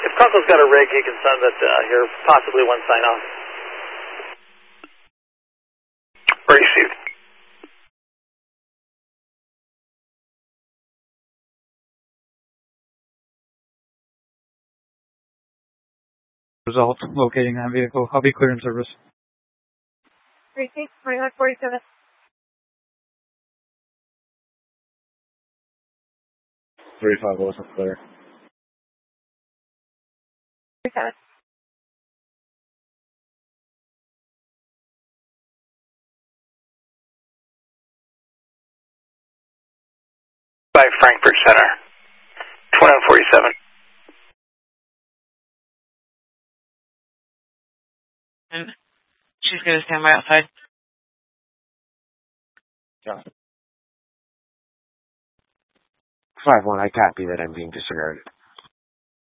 If Kunkel's got a rig, he can send it here, possibly one sign-off. Received. Result, locating that vehicle. I'll be clear in service. Received, 2147. 35 wasn't clear. 37. By Frankfurt Center. 2147. And she's going to stand by outside. Yeah. 5-1, I copy that I'm being disregarded.